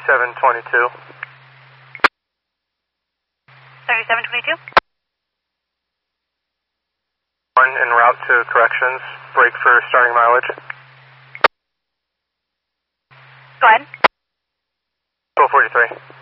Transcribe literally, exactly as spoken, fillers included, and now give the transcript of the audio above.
seven twenty-two. thirty-seven twenty-two. One en route to corrections. Brake for starting mileage. Go ahead. twelve forty-three.